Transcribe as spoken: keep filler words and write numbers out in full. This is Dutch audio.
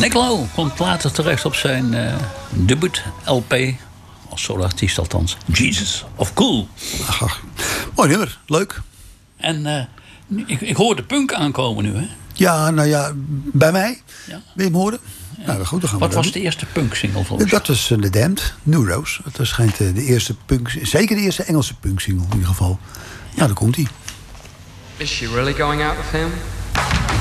Nick Lowe komt later terecht op zijn uh, debuut-L P... als solo-artiest althans. Jesus of Cool. Ach, ach. Mooi nummer, leuk. En uh, ik, ik hoor de punk aankomen nu, hè? Ja, nou ja, bij mij. Ja. Wil je hem horen? Ja. Nou, goed, dan gaan Wat we was doen. de eerste punk-single volgens Dat was uh, The Damned, New Rose. Dat schijnt uh, de eerste punk... Zeker de eerste Engelse punk-single in ieder geval. Ja, daar komt hij. Is she really going out with him?